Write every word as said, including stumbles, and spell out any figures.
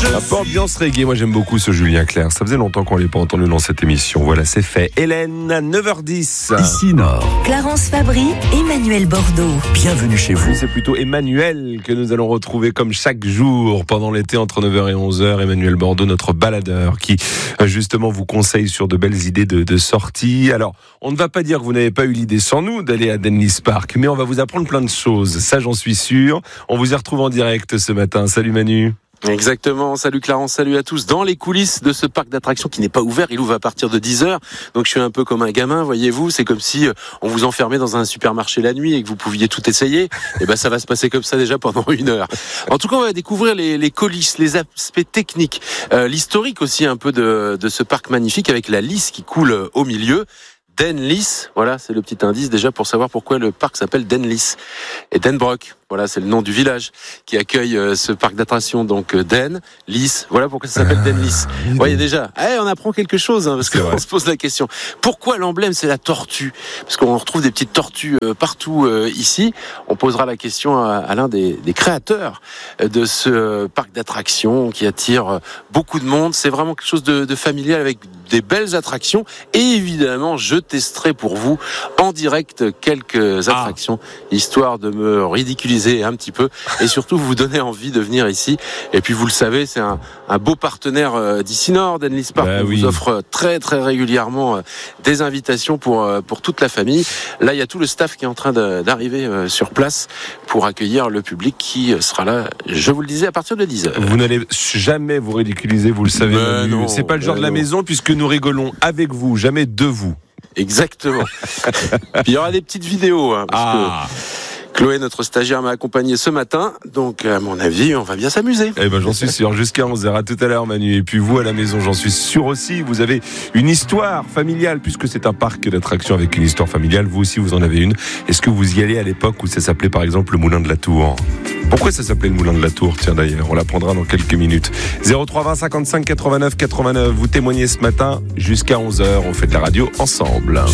Un peu ambiance reggae, moi j'aime beaucoup ce Julien Clerc. Ça faisait longtemps qu'on ne l'avait pas entendu dans cette émission. Voilà, c'est fait. Hélène, à neuf heures dix. Ici Nord. Clarence Fabry, Emmanuel Bordeaux. Bienvenue chez vous. C'est plutôt Emmanuel que nous allons retrouver comme chaque jour pendant l'été entre neuf heures et onze heures. Emmanuel Bordeaux, notre baladeur qui justement vous conseille sur de belles idées de, de sortie. Alors, on ne va pas dire que vous n'avez pas eu l'idée sans nous d'aller à Denlis Park, mais on va vous apprendre plein de choses. Ça, j'en suis sûr. On vous y retrouve en direct ce matin. Salut Manu. Exactement, salut Clarence, salut à tous. Dans les coulisses de ce parc d'attractions qui n'est pas ouvert, il ouvre à partir de dix heures. Donc je suis un peu comme un gamin, voyez-vous, c'est comme si on vous enfermait dans un supermarché la nuit et que vous pouviez tout essayer. Et ben ça va se passer comme ça déjà pendant une heure. En tout cas, on va découvrir les, les coulisses, les aspects techniques, euh, l'historique aussi un peu de, de ce parc magnifique avec la Lys qui coule au milieu. Denlis, voilà, c'est le petit indice déjà pour savoir pourquoi le parc s'appelle Denlis. Et Denbrock, voilà, c'est le nom du village qui accueille euh, ce parc d'attractions. Donc euh, Den, Lys, voilà pourquoi ça s'appelle ah, Denlis. Vous voyez déjà, eh, on apprend quelque chose, hein, parce qu'on se pose la question. Pourquoi l'emblème c'est la tortue ? Parce qu'on retrouve des petites tortues euh, partout euh, ici. On posera la question à, à l'un des, des créateurs de ce euh, parc d'attractions qui attire euh, beaucoup de monde. C'est vraiment quelque chose de, de familial avec des belles attractions. Et évidemment, je testerai pour vous en direct quelques attractions, ah. histoire de me ridiculiser un petit peu et surtout vous donner envie de venir ici. Et puis vous le savez, c'est un, un beau partenaire d'ici Nord, Denlis Park. Bah, on oui. vous offre très très régulièrement des invitations pour, pour toute la famille. Là, il y a tout le staff qui est en train de, d'arriver sur place pour accueillir le public qui sera là, je vous le disais, à partir de dix heures. Vous n'allez jamais vous ridiculiser, vous le savez. Ben non, c'est pas le genre ben de la non. maison puisque nous rigolons avec vous, jamais de vous. Exactement. Puis il y aura des petites vidéos, hein, parce ah. que Chloé, notre stagiaire, m'a accompagné ce matin. Donc, à mon avis, on va bien s'amuser. Eh ben, j'en suis sûr. Jusqu'à onze heures. À tout à l'heure, Manu. Et puis vous, à la maison, j'en suis sûr aussi. Vous avez une histoire familiale, puisque c'est un parc d'attractions avec une histoire familiale. Vous aussi, vous en avez une. Est-ce que vous y allez à l'époque où ça s'appelait, par exemple, le Moulin de la Tour ? Pourquoi ça s'appelait le Moulin de la Tour ? Tiens, d'ailleurs, on l'apprendra dans quelques minutes. zéro trois vingt cinquante-cinq quatre-vingt-neuf quatre-vingt-neuf. Vous témoignez ce matin jusqu'à onze heures. On fait de la radio ensemble.